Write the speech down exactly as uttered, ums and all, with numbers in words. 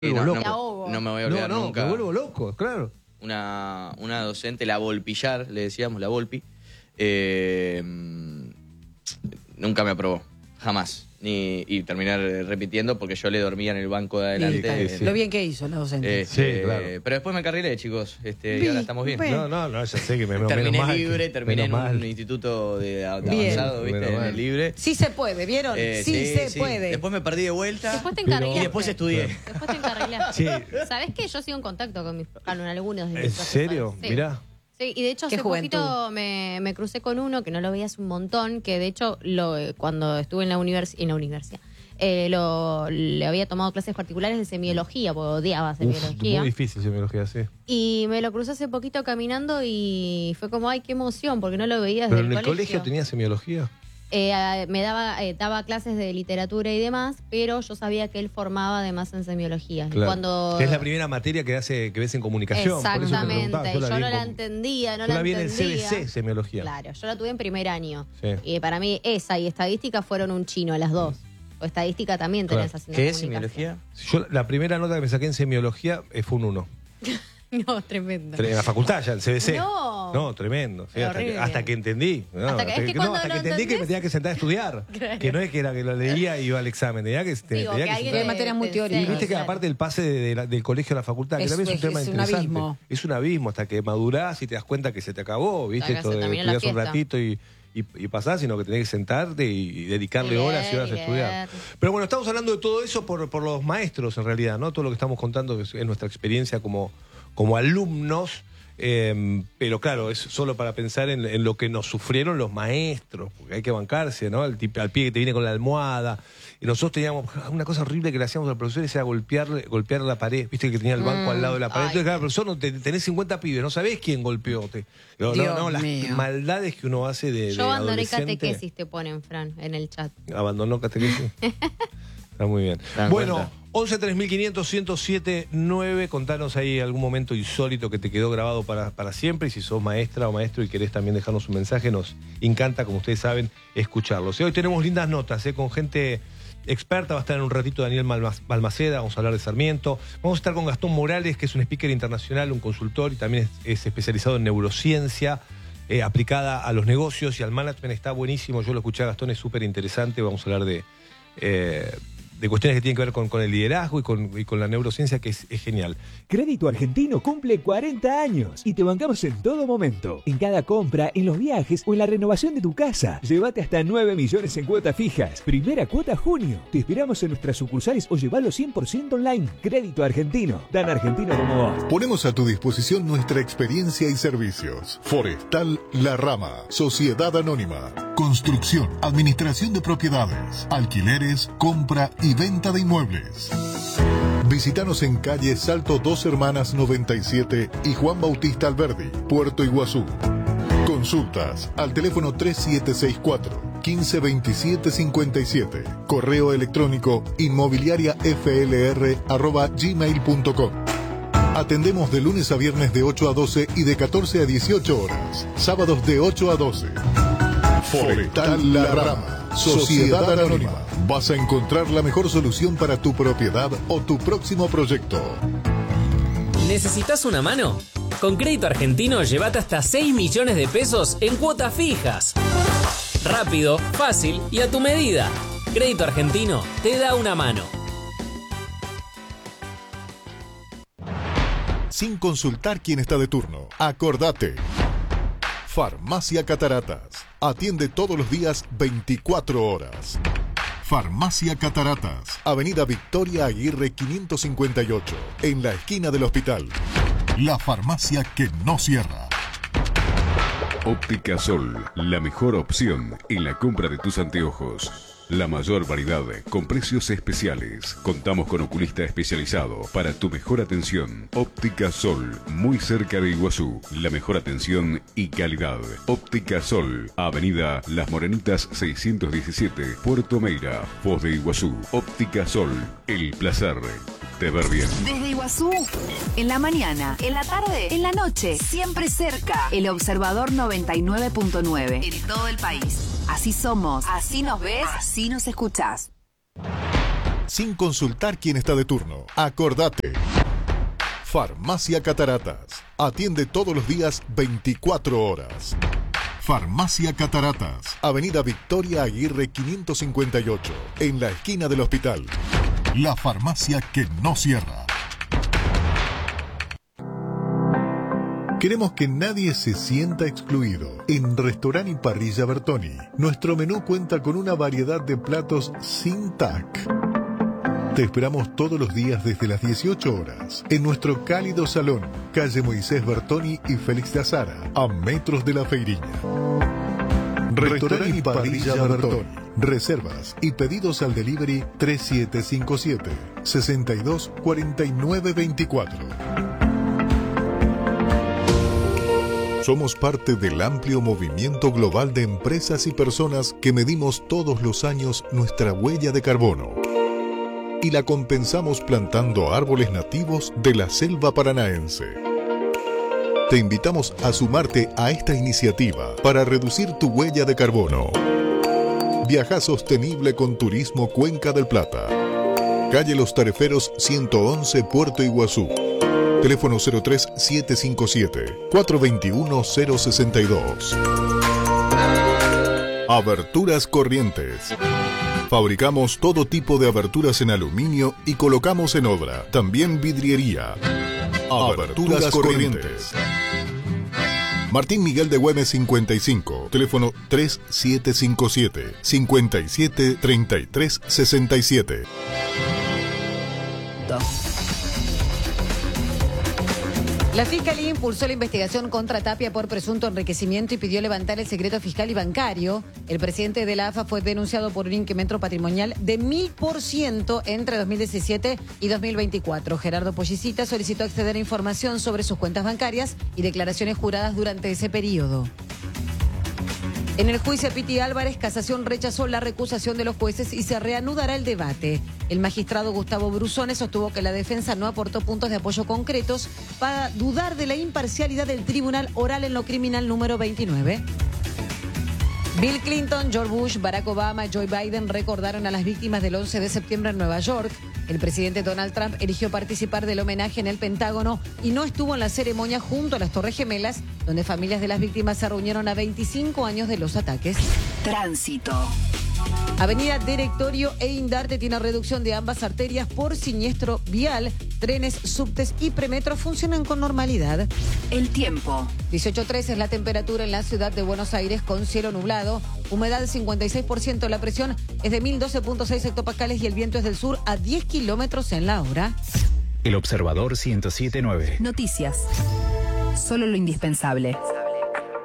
No, loco. no, no me voy a olvidar no, no, nunca. me vuelvo loco, claro. Una, una docente, la Volpillar, le decíamos, la Volpi, eh, nunca me aprobó, jamás. Ni, y terminar repitiendo porque yo le dormía en el banco de adelante. Sí, sí. Lo bien que hizo la docente. Este, sí, claro. Pero después me carrilé, chicos, este, y ahora estamos bien. No, no, no, ya sé que me Terminé menos libre, mal, terminé en menos un mal. instituto de, de Bien. avanzado, ¿viste? Menos En mal. el libre. Sí se puede, ¿vieron? Eh, sí, se sí. puede. Después me perdí de vuelta. Después te Pero- encarrilaste. Y después estudié. Después te encarrilaste. Sí. ¿Sabés que yo sigo en contacto con mis con algunos de mis ¿En profesores? serio? Sí. Mirá. Sí, y de hecho Qué hace juventud. poquito me, me crucé con uno que no lo veía hace un montón, que de hecho lo, cuando estuve en la, univers en la universidad eh, lo, le había tomado clases particulares de semiología, porque odiaba Uf, semiología. muy difícil semiología, sí. Y me lo crucé hace poquito caminando y fue como, ay, qué emoción, porque no lo veía desde Pero en el el colegio tenía semiología. Eh, me daba eh, daba clases de literatura y demás, pero yo sabía que él formaba además en semiología. Y Claro. cuando Que es la primera materia que hace que ves en comunicación. por eso te Exactamente, preguntaba, yo, la no vi la en- entendía, no Yo la la vi en el C B entendía. C, semiología. Claro, yo la tuve en primer año. Sí. Y para mí esa y estadística fueron un chino, las dos. O estadística también tenés Claro. haciendo ¿Qué es comunicación. semiología? Yo, la primera nota que me saqué en semiología eh, fue un uno. No, tremendo. En la facultad ya, el C B C. No. No, tremendo. Sí, hasta, que, Horrible. hasta que entendí. No, Hasta que- es que no, cuando hasta lo que entendí que me entendés- tenía que sentar a estudiar. Claro. Que no es que era que lo leía y iba al examen. Tenía que, tenía Digo, que que alguien sentar. Hay materias muy te teóricas. Y enseñe, viste que claro. aparte del pase de- de la- del colegio a la facultad, que Es- también es un es- tema es un interesante. abismo. Es un abismo hasta que madurás y te das cuenta que se te acabó, ¿viste? Hasta que Esto se de terminó la estudiar un fiesta. ratito y, y, y pasás, sino que tenés que sentarte y, y dedicarle Y leer, horas y horas a y estudiar. leer. Pero bueno, estamos hablando de todo eso por, por los maestros, en realidad, ¿no? Todo lo que estamos contando es, es nuestra experiencia como, como alumnos. Eh, pero claro, es solo para pensar en, en lo que nos sufrieron los maestros, porque hay que bancarse, ¿no? Al, tip- al pie que te viene con la almohada. Y nosotros teníamos una cosa horrible que le hacíamos al profesor, era golpearle, golpear la pared, viste que tenía el banco Mm, al lado de la pared. ay. Entonces, claro, profesor, no, te- tenés cincuenta pibes, no sabés quién golpeó. Te, no, Dios no, no, las mío. maldades que uno hace de, Yo de abandoné adolescente. catequesis, te ponen, Fran, en el chat. Abandonó catequesis. Está muy bien. Dan Bueno, cuenta. once tres mil quinientos ciento siete nueve, contanos ahí algún momento insólito que te quedó grabado para, para siempre. Y si sos maestra o maestro y querés también dejarnos un mensaje, nos encanta, como ustedes saben, escucharlos. Y hoy tenemos lindas notas, ¿eh? Con gente experta. Va a estar en un ratito Daniel Malma- Balmaceda, vamos a hablar de Sarmiento. Vamos a estar con Gastón Morales, que es un speaker internacional, un consultor y también es, es especializado en neurociencia. Eh, aplicada a los negocios y al management. Está buenísimo, yo lo escuché a Gastón, es súper interesante. Vamos a hablar de, eh, de cuestiones que tienen que ver con, con el liderazgo y con, y con la neurociencia, que es, es genial. Crédito Argentino cumple cuarenta años y te bancamos en todo momento. En cada compra, en los viajes o en la renovación de tu casa. Llévate hasta nueve millones en cuotas fijas. Primera cuota junio. Te esperamos en nuestras sucursales o llevalo cien por ciento online. Crédito Argentino. Tan argentino como vos. Ponemos a tu disposición nuestra experiencia y servicios. Forestal La Rama, Sociedad Anónima. Construcción, administración de propiedades, alquileres, compra y venta de inmuebles. Visítanos en calle Salto Dos Hermanas noventa y siete y Juan Bautista Alberdi, Puerto Iguazú. Consultas al teléfono tres siete seis cuatro, uno cinco dos siete cinco siete. Correo electrónico inmobiliariaflr arroba gmail punto com. Atendemos de lunes a viernes de ocho a doce y de catorce a dieciocho horas. Sábados de ocho a doce. Forestal La Rama, Sociedad Anónima. Vas a encontrar la mejor solución para tu propiedad o tu próximo proyecto. ¿Necesitas una mano? Con Crédito Argentino llévate hasta seis millones de pesos en cuotas fijas. Rápido, fácil y a tu medida. Crédito Argentino te da una mano. Sin consultar quién está de turno. Acordate. Farmacia Cataratas. Atiende todos los días veinticuatro horas. Farmacia Cataratas. Avenida Victoria Aguirre quinientos cincuenta y ocho. En la esquina del hospital. La farmacia que no cierra. Óptica Sol, la mejor opción en la compra de tus anteojos. La mayor variedad con precios especiales. Contamos con oculista especializado para tu mejor atención. Óptica Sol, muy cerca de Iguazú. La mejor atención y calidad. Óptica Sol, Avenida Las Morenitas seiscientos diecisiete, Puerto Meira, Foz de Iguazú. Óptica Sol, el placer de ver bien. Desde Iguazú, en la mañana, en la tarde, en la noche, siempre cerca. El Observador noventa y nueve punto nueve. En todo el país. Así somos, así nos ves, así nos escuchás. sin consultar quién está de turno. Acordate. Farmacia Cataratas. Atiende todos los días veinticuatro horas. Farmacia Cataratas. Avenida Victoria Aguirre quinientos cincuenta y ocho. En la esquina del hospital. La farmacia que no cierra. Queremos que nadie se sienta excluido. En Restaurant y Parrilla Bertoni, nuestro menú cuenta con una variedad de platos sin T A C. Te esperamos todos los días desde las dieciocho horas en nuestro cálido salón, calle Moisés Bertoni y Félix de Azara, a metros de la Feiriña. Restaurant y Parrilla Bertoni. Reservas y pedidos al delivery tres siete cinco siete, seis dos cuatro nueve dos cuatro. Somos parte del amplio movimiento global de empresas y personas que medimos todos los años nuestra huella de carbono y la compensamos plantando árboles nativos de la selva paranaense. Te invitamos a sumarte a esta iniciativa para reducir tu huella de carbono. Viaja sostenible con Turismo Cuenca del Plata. Calle Los Tareferos ciento once, Puerto Iguazú. Teléfono cero tres siete cinco siete, cuatro dos uno, cero seis dos. Aberturas Corrientes. Fabricamos todo tipo de aberturas en aluminio y colocamos en obra. También vidriería. Aberturas, Aberturas Corrientes. Martín Miguel de Güemes cincuenta y cinco. Teléfono tres siete cinco siete, cinco siete tres tres seis siete. La Fiscalía impulsó la investigación contra Tapia por presunto enriquecimiento y pidió levantar el secreto fiscal y bancario. El presidente de la A F A fue denunciado por un incremento patrimonial de mil por ciento entre dos mil diecisiete y dos mil veinticuatro. Gerardo Pollicita solicitó acceder a información sobre sus cuentas bancarias y declaraciones juradas durante ese periodo. En el juicio a Piti Álvarez, Casación rechazó la recusación de los jueces y se reanudará el debate. El magistrado Gustavo Brusone sostuvo que la defensa no aportó puntos de apoyo concretos para dudar de la imparcialidad del Tribunal Oral en lo Criminal número veintinueve. Bill Clinton, George Bush, Barack Obama y Joe Biden recordaron a las víctimas del once de septiembre en Nueva York. El presidente Donald Trump eligió participar del homenaje en el Pentágono y no estuvo en la ceremonia junto a las Torres Gemelas, donde familias de las víctimas se reunieron a veinticinco años de los ataques. Tránsito. Avenida Directorio e Indarte tiene reducción de ambas arterias por siniestro vial. Trenes, subtes y premetro funcionan con normalidad. El tiempo. dieciocho tres es la temperatura en la ciudad de Buenos Aires con cielo nublado. Humedad cincuenta y seis por ciento. La presión es de mil doce punto seis hectopascales y el viento es del sur a diez kilómetros en la hora. El Observador ciento siete punto nueve. Noticias. Solo lo indispensable.